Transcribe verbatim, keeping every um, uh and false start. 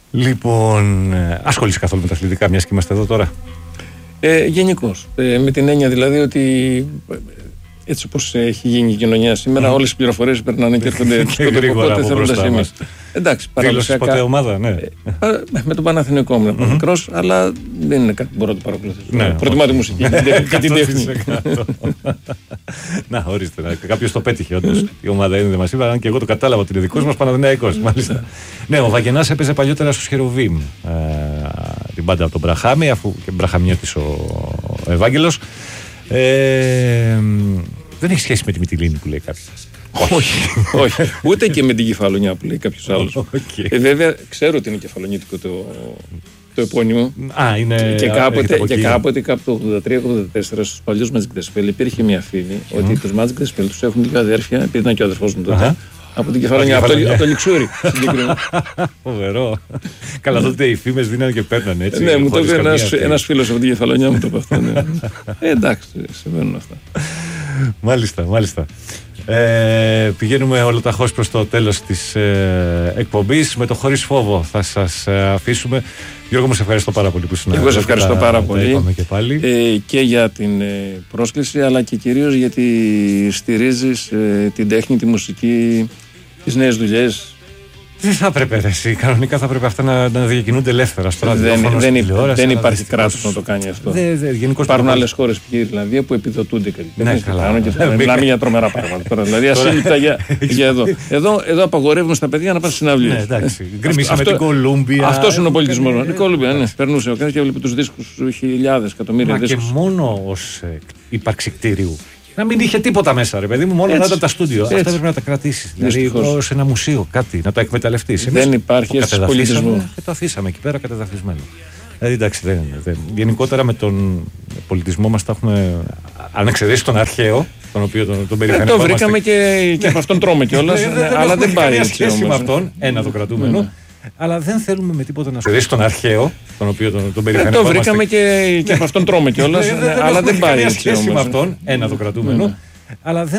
Λοιπόν, ασχολείσαι καθόλου με τα αθλητικά, μιας και είμαστε εδώ τώρα? Ε, Γενικώς. Ε, με την έννοια δηλαδή ότι έτσι όπως έχει γίνει η κοινωνία σήμερα, mm. όλες οι πληροφορίες περνάνε και έρχονται γρήγορα από μπροστά μας. Εντάξει, φίλος ποτέ ομάδα, ναι. Ε, με τον Παναθηναϊκό ήμουν mm-hmm. μικρός, αλλά δεν είναι κάτι που μπορώ να το παρακολουθήσω. Ναι, προτιμά τη μουσική και την τέχνη. Να, ορίστε, κάποιος το πέτυχε όντως. Η ομάδα είναι, δεν μας είπε, αν και εγώ το κατάλαβα ότι είναι δικός μας Παναθηναϊκός. Μάλιστα. Ναι, ο Βαγγενάς έπαιζε παλιότερα στο Σχεροβίμ την μπάντα από τον Μπραχάμι, αφού και Μπραχαμιώτης ο Ευάγγελος. Δεν έχει σχέση με τη Μυτιλήνη που λέει κάποιος. Όχι, όχι. Ούτε και με την Κεφαλονιά που λέει κάποιος άλλος. Okay. Ε, βέβαια, ξέρω ότι είναι κεφαλονίτικο το, το επώνυμο. Α, είναι. Και κάποτε, και κάποτε κάπου το ογδόντα τρία ογδόντα τέσσερα στους παλιούς Magic the Spell υπήρχε μια φήμη mm. ότι τους Magic the Spell τους έχουν δύο αδέρφια, επειδή ήταν και ο αδερφός μου τότε. Uh-huh. Από την Κεφαλονιά, από, από το Λιξούρι. Φοβερό. Καλά, τότε οι φήμες δίνανε και παίρνανε έτσι. Ναι, μου το είπε ένας φίλος από την Κεφαλονιά, μου το είπε αυτό. Ε, εντάξει, συμβαίνουν αυτά. Μάλιστα, μάλιστα. Ε, πηγαίνουμε ολοταχώς προς το τέλος της ε, εκπομπής. Με το χωρίς φόβο θα σας ε, αφήσουμε. Γιώργο, μου σε ευχαριστώ πάρα πολύ που συναντήσαμε. Εγώ σε ευχαριστώ πάρα πολύ και, πάλι. Ε, και για την ε, πρόσκληση, αλλά και κυρίως γιατί στηρίζεις ε, την τέχνη, τη μουσική, τις νέες δουλειές. Δεν θα έπρεπε εσύ. Κανονικά θα έπρεπε αυτά να, να διακινούνται ελεύθερα στο ραδιόφωνο, δεν, στην τηλεόραση. Δεν υπάρχει κράτος να το κάνει αυτό. Δε, δε, Υπάρχουν άλλες χώρες π.χ. η Ιρλανδία που επιδοτούνται κάτι τέτοιο. Ναι, καλά. Και μιλάμε για τρομερά πράγματα. Δηλαδή ασύλληπτα για, για εδώ. εδώ. Εδώ απαγορεύουμε στα παιδιά να πάνε στην αυλή. Ναι, εντάξει. Γκρεμίσαμε την Κολούμπια. Αυτός είναι ο πολιτισμός μας. Η Κολούμπια, ναι. Περνούσε ο καθένας και έβλεπε τους δίσκους χιλιάδες, εκατομμύρια δίσκους. Και μόνο ως ύπαρξη κτηρίου. Να μην είχε τίποτα μέσα, ρε παιδί μου, μόνο έτσι, να ήταν τα στούντιο. Αυτά πρέπει να τα κρατήσεις. Δηλαδή, ως ένα μουσείο, κάτι, να το εκμεταλλευτείς. Δεν υπάρχει έτσι πολιτισμό. Και το αφήσαμε εκεί πέρα κατεδαφισμένο. Δηλαδή, εντάξει, δεν, δεν. Γενικότερα με τον πολιτισμό μας τα έχουμε. Αν εξαιρέσει τον αρχαίο, τον οποίο τον, τον περιφερειακό. Το βρήκαμε και, και από αυτόν τρώμε κιόλας. Αλλά δεν πάει έτσι. Με αυτόν, ένα το κρατούμενο. Αλλά δεν θέλουμε με τίποτα να ασχοληθεί τον αρχαίο, τον οποίο τον, τον περιφερειακό. Το βρήκαμε και, και από αυτόν τρώμε κιόλας. Αλλά δεν πάει έτσι. Με αυτόν, ένα το κρατούμενο. Αλλά